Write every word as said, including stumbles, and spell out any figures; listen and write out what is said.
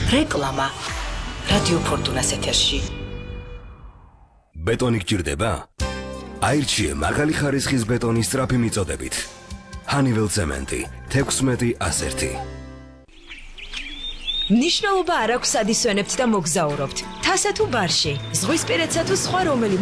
რეკლამა რადიო ფორტუნას ეთერში. ბეტონი გჭირდება? აირჩიე მაღალი ხარისხის ბეტონის სწრაფი მიწოდებით. ჰანიվել ცემენტი თექვსმეტი ასერთი. ნიშნულობა არ აქვს, სად ისვენებთ და მოგზაურობთ. თასა თუ ბარში, ზღვისპირეთსა თუ სხვა რომელიმე